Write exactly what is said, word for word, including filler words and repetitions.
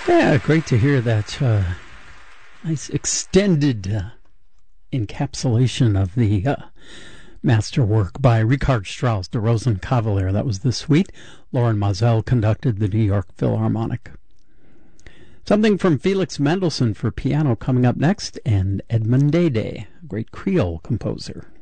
Yeah, great to hear that uh, nice extended uh, encapsulation of the uh, masterwork by Richard Strauss, the Rosenkavalier. That was the suite Loren Mazel conducted, the New York Philharmonic. Something from Felix Mendelssohn for piano coming up next, and Edmond Dede, a great Creole composer.